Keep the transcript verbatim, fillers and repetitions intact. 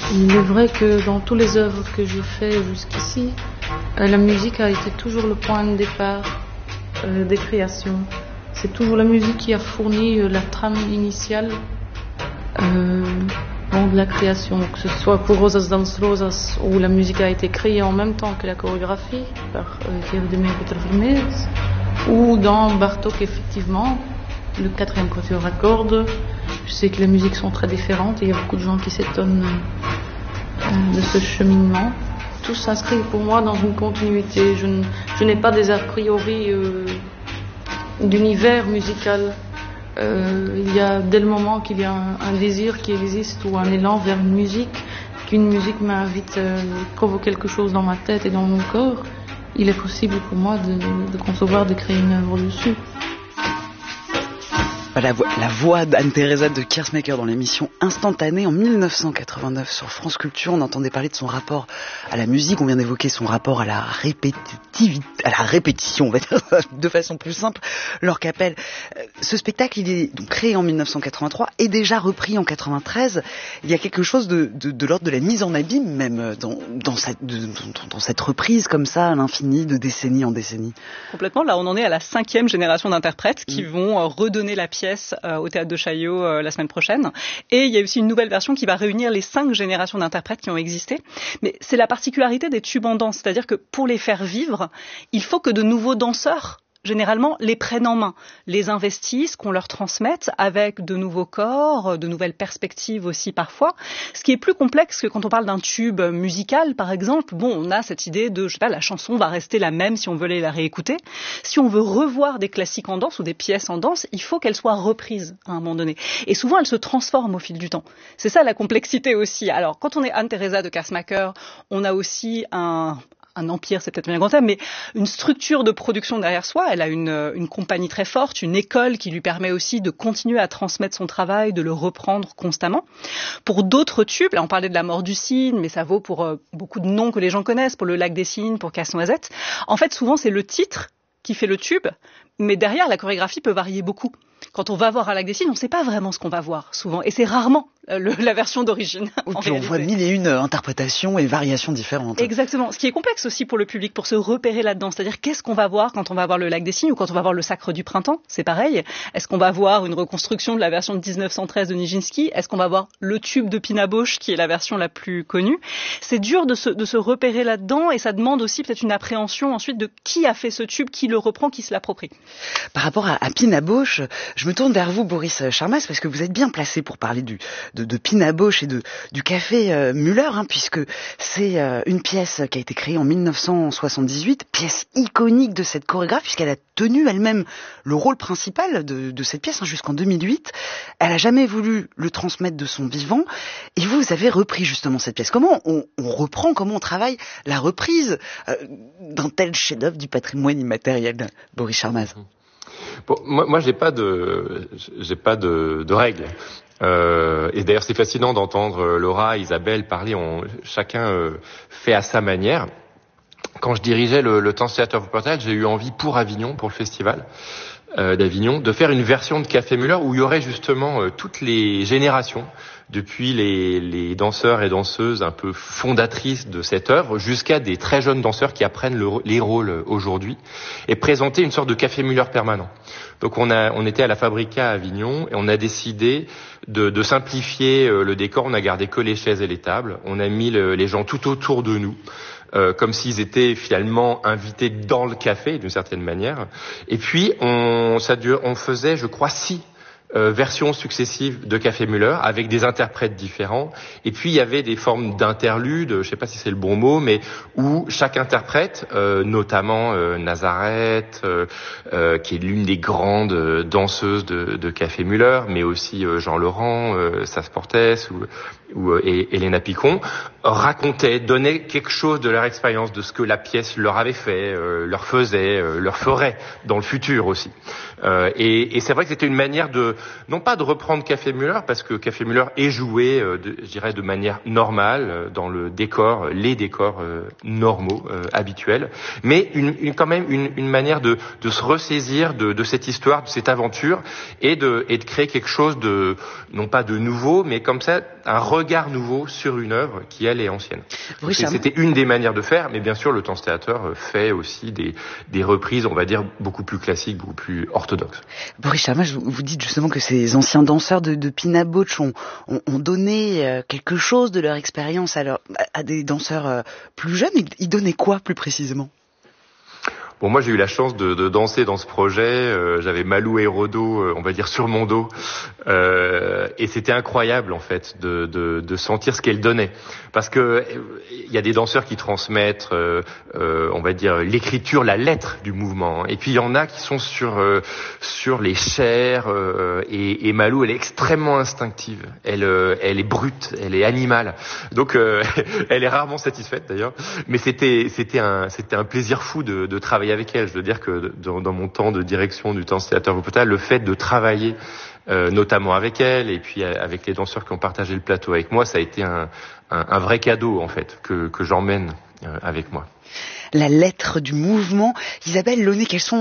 Il est vrai que dans toutes les œuvres que j'ai faites jusqu'ici, euh, la musique a été toujours le point de départ euh, des créations. C'est toujours la musique qui a fourni euh, la trame initiale euh, bon, de la création, que ce soit pour Rosas dans Rosas, où la musique a été créée en même temps que la chorégraphie par Thierry Demey et Peter Vermeers, ou dans Bartók, effectivement, le quatrième quatuor à cordes. Je sais que les musiques sont très différentes et il y a beaucoup de gens qui s'étonnent euh, de ce cheminement. Tout s'inscrit pour moi dans une continuité. Je, n- je n'ai pas des a priori euh, d'univers musical. Euh, il y a dès le moment qu'il y a un, un désir qui existe ou un élan vers une musique, qu'une musique m'invite, euh, provoque quelque chose dans ma tête et dans mon corps, il est possible pour moi de, de concevoir, de créer une œuvre dessus. La voix, la voix d'Anne-Theresa de Keersmaeker dans l'émission Instantanée en mille neuf cent quatre-vingt-neuf sur France Culture. On entendait parler de son rapport à la musique, on vient d'évoquer son rapport à la répétitivité, à la répétition, on va dire de façon plus simple, Laure Capelle. Ce spectacle, il est donc créé en mille neuf cent quatre-vingt-trois et déjà repris en quatre-vingt-treize. Il y a quelque chose de, de, de l'ordre de la mise en abîme même dans, dans, cette, de, dans, dans cette reprise comme ça à l'infini, de décennie en décennie. Complètement, là on en est à la cinquième génération d'interprètes qui mmh. vont euh, redonner la pièce au Théâtre de Chaillot euh, la semaine prochaine. Et il y a aussi une nouvelle version qui va réunir les cinq générations d'interprètes qui ont existé. Mais c'est la particularité des tubes en danse, c'est-à-dire que pour les faire vivre, il faut que de nouveaux danseurs généralement les prennent en main, les investissent, qu'on leur transmette avec de nouveaux corps, de nouvelles perspectives aussi parfois. Ce qui est plus complexe que quand on parle d'un tube musical, par exemple, bon, on a cette idée de, je sais pas, la chanson va rester la même si on veut la réécouter. Si on veut revoir des classiques en danse ou des pièces en danse, il faut qu'elles soient reprises à un moment donné. Et souvent, elles se transforment au fil du temps. C'est ça la complexité aussi. Alors, quand on est Anne-Theresa de Keersmaeker, on a aussi un... un empire, c'est peut-être bien un grand terme, mais une structure de production derrière soi. Elle a une, une compagnie très forte, une école qui lui permet aussi de continuer à transmettre son travail, de le reprendre constamment. Pour d'autres tubes, là on parlait de La mort du cygne, mais ça vaut pour euh, beaucoup de noms que les gens connaissent, pour Le lac des cygnes, pour Casse-Noisette. En fait, souvent c'est le titre qui fait le tube, mais derrière la chorégraphie peut varier beaucoup. Quand on va voir un lac des cygnes, on ne sait pas vraiment ce qu'on va voir souvent, et c'est rarement euh, le, la version d'origine. Oui, puis on voit mille et une interprétations et variations différentes. Exactement. Ce qui est complexe aussi pour le public, pour se repérer là-dedans, c'est-à-dire qu'est-ce qu'on va voir quand on va voir le lac des cygnes ou quand on va voir le Sacre du printemps, c'est pareil. Est-ce qu'on va voir une reconstruction de la version de dix-neuf cent treize de Nijinsky? Est-ce qu'on va voir le tube de Pina Bausch, qui est la version la plus connue? C'est dur de se, de se repérer là-dedans, et ça demande aussi peut-être une appréhension ensuite de qui a fait ce tube, qui le reprend, qui se l'approprie. Par rapport à, à Pina Bausch, je me tourne vers vous, Boris Charmas, parce que vous êtes bien placé pour parler du, de, de Pina Bausch et de, du café euh, Müller, hein, puisque c'est euh, une pièce qui a été créée en mille neuf cent soixante-dix-huit, pièce iconique de cette chorégraphe, puisqu'elle a tenu elle-même le rôle principal de, de cette pièce hein, jusqu'en deux mille huit. Elle a jamais voulu le transmettre de son vivant, et vous avez repris justement cette pièce. Comment on, on reprend, comment on travaille la reprise euh, d'un tel chef-d'œuvre du patrimoine immatériel, Boris Charmas? Bon, moi, moi, j'ai pas de, j'ai pas de, de règles. Euh, et d'ailleurs, c'est fascinant d'entendre Laura, Isabelle parler. On, chacun euh, fait à sa manière. Quand je dirigeais le, le Dance Theatre Wuppertal, j'ai eu envie pour Avignon, pour le festival euh, d'Avignon, de faire une version de Café Müller où il y aurait justement euh, toutes les générations, depuis les, les danseurs et danseuses un peu fondatrices de cette œuvre, jusqu'à des très jeunes danseurs qui apprennent le, les rôles aujourd'hui, et présenter une sorte de Café Müller permanent. Donc on a, on était à la Fabrica à Avignon, et on a décidé de, de simplifier le décor. On a gardé que les chaises et les tables. On a mis le, les gens tout autour de nous, euh, comme s'ils étaient finalement invités dans le café, d'une certaine manière. Et puis on, ça dure, on faisait, je crois, six Euh, versions successives de Café Müller avec des interprètes différents, et puis il y avait des formes d'interludes, je ne sais pas si c'est le bon mot, mais où chaque interprète, euh, notamment euh, Nazareth, euh, euh, qui est l'une des grandes euh, danseuses de, de Café Müller, mais aussi euh, Jean Laurent, euh, Sas Portes ou, ou euh, et Elena Picon, racontaient, donnaient quelque chose de leur expérience, de ce que la pièce leur avait fait, euh, leur faisait, euh, leur ferait dans le futur aussi. Euh, et, et c'est vrai que c'était une manière de, non pas de reprendre Café Müller, parce que Café Müller est joué, euh, de, je dirais, de manière normale, euh, dans le décor, les décors euh, normaux, euh, habituels, mais une, une, quand même une, une manière de, de se ressaisir de, de cette histoire, de cette aventure, et de, et de créer quelque chose de, non pas de nouveau, mais comme ça, un regard nouveau sur une œuvre qui, elle, est ancienne. Oui, C'était une des manières de faire, mais bien sûr, le Danse Theater fait aussi des, des reprises, on va dire, beaucoup plus classiques, beaucoup plus orthodoxes. Boris Charmas, vous dites justement que ces anciens danseurs de, de Pina Bausch ont, ont, ont donné quelque chose de leur expérience à, leur, à des danseurs plus jeunes. Ils donnaient quoi, plus précisément ? Bon, moi j'ai eu la chance de, de danser dans ce projet. Euh, j'avais Malou et Rodo, euh, on va dire sur mon dos, euh, et c'était incroyable en fait de, de, de sentir ce qu'elle donnait. Parce que il y a des danseurs qui transmettent, euh, euh, on va dire l'écriture, la lettre du mouvement, et puis il y en a qui sont sur euh, sur les chairs. Euh, et, et Malou, elle est extrêmement instinctive. Elle euh, elle est brute, elle est animale. Donc euh, elle est rarement satisfaite d'ailleurs. Mais c'était c'était un c'était un plaisir fou de, de travailler avec elle. Je veux dire que dans, dans mon temps de direction du Danse Theater Wuppertal, le fait de travailler euh, notamment avec elle et puis avec les danseurs qui ont partagé le plateau avec moi, ça a été un, un, un vrai cadeau en fait que, que j'emmène euh, avec moi. La lettre du mouvement. Isabelle Launay, quels sont